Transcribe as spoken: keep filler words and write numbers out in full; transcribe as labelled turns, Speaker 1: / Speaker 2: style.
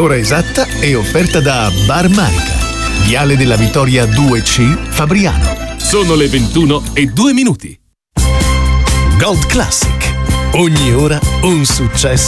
Speaker 1: L'ora esatta è offerta da Bar Manica, Viale della Vittoria due C, Fabriano.
Speaker 2: Sono le ventuno e due minuti.
Speaker 1: Gold Classic. Ogni ora un successo